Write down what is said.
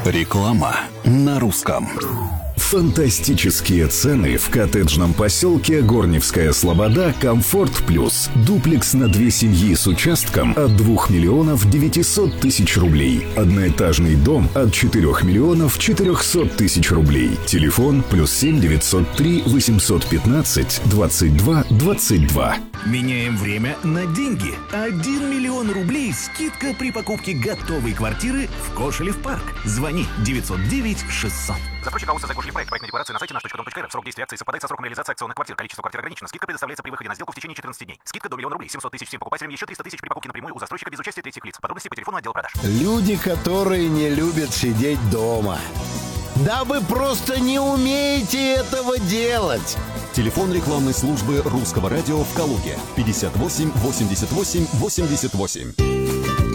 Реклама на русском. Фантастические цены в коттеджном поселке Горневская Слобода «Комфорт Плюс». Дуплекс на 2 семьи с участком от 2 миллионов 900 тысяч рублей. Одноэтажный дом от 4 миллионов 400 тысяч рублей. Телефон +7 903 815 22 22. Меняем время на деньги. 1 миллион рублей скидка при покупке готовой квартиры в Кошелев парк. Звони 909 600. Застройщик АО «Кошелев проект». Проектная декларация на сайте наш.дом.рф. Срок действия акции совпадает со сроком реализации акционных квартир. Количество квартир ограничено. Скидка предоставляется при выходе на сделку в течение 14 дней. Скидка до 1 000 000 рублей. 700 тысяч всем покупателям. Еще 300 тысяч при покупке напрямую у застройщика без участия третьих лиц. Подробности по телефону отдела продаж. Люди, которые не любят сидеть дома. Да вы просто не умеете этого делать. Телефон рекламной службы Русского радио в Калуге 58 88 88.